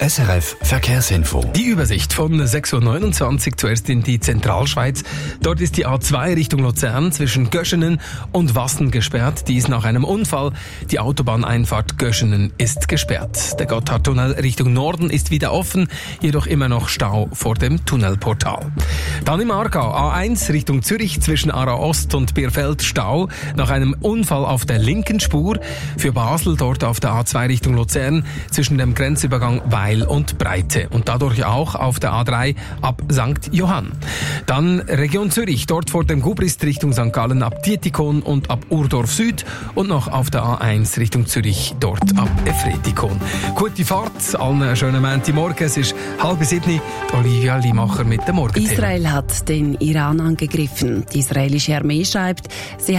SRF Verkehrsinfo. Die Übersicht von 6.29 Uhr zuerst in die Zentralschweiz. Dort ist die A2 Richtung Luzern zwischen Göschenen und Wassen gesperrt. Dies nach einem Unfall. Die Autobahneinfahrt Göschenen ist gesperrt. Der Gotthardtunnel Richtung Norden ist wieder offen, jedoch immer noch Stau vor dem Tunnelportal. Dann im Aargau A1 Richtung Zürich zwischen Aarau Ost und Bierfeld Stau nach einem Unfall auf der linken Spur. Für Basel dort auf der A2 Richtung Luzern zwischen dem Grenzübergang Weil und Breite und dadurch auch auf der A3 ab St. Johann. Dann Region Zürich, dort vor dem Gubrist Richtung St. Gallen ab Dietikon und ab Urdorf Süd und noch auf der A1 Richtung Zürich, dort ab Efretikon. Gute Fahrt, allen einen schönen Montagmorgen. Es ist 6:30. Olivia Limacher mit dem Morgenthema. Israel hat den Iran angegriffen. Die israelische Armee schreibt, sie